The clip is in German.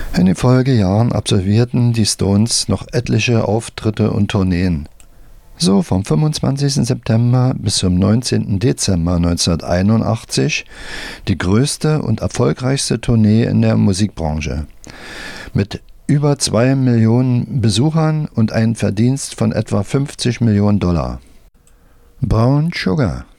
In den Folgejahren absolvierten die Stones noch etliche Auftritte und Tourneen. So vom 25. September bis zum 19. Dezember 1981 die größte und erfolgreichste Tournee in der Musikbranche. Mit über 2 Millionen Besuchern und einem Verdienst von etwa $50 Millionen. Brown Sugar.